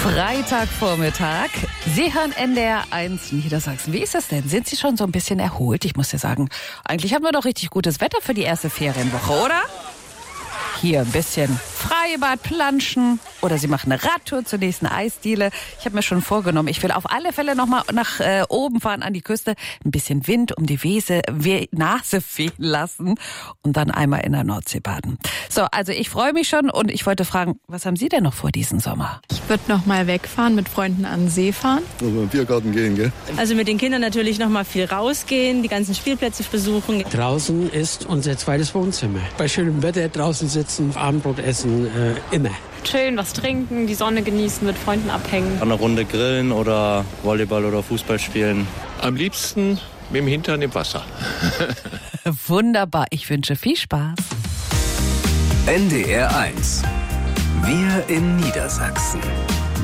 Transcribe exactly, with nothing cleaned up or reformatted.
Freitagvormittag. Sie hören N D R eins Niedersachsen. Wie ist das denn? Sind Sie schon so ein bisschen erholt? Ich muss ja sagen, eigentlich haben wir doch richtig gutes Wetter für die erste Ferienwoche, oder? Hier ein bisschen Freibad, Planschen oder Sie machen eine Radtour zur nächsten Eisdiele. Ich habe mir schon vorgenommen, ich will auf alle Fälle nochmal nach äh, oben fahren an die Küste. Ein bisschen Wind um die Wese, We- Nase fehlen lassen und dann einmal in der Nordsee baden. So, also ich freue mich schon und ich wollte fragen, was haben Sie denn noch vor diesen Sommer? Ich würde noch mal wegfahren, mit Freunden an den See fahren. Also in den Biergarten gehen, gell? Also mit den Kindern natürlich noch mal viel rausgehen, die ganzen Spielplätze besuchen. Draußen ist unser zweites Wohnzimmer. Bei schönem Wetter draußen sitzen, Abendbrot essen, äh, immer. Chillen, was trinken, die Sonne genießen, mit Freunden abhängen. Eine Runde grillen oder Volleyball oder Fußball spielen. Am liebsten mit dem Hintern im Wasser. Wunderbar, ich wünsche viel Spaß. N D R eins. Wir in Niedersachsen.